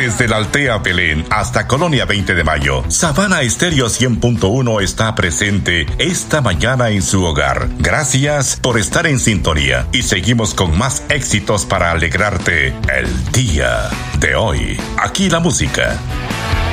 Desde la Altea Belén hasta Colonia 20 de Mayo, Sabana Estéreo 100.1 está presente esta mañana en su hogar. Gracias por estar en sintonía y seguimos con más éxitos para alegrarte el día de hoy. Aquí la música.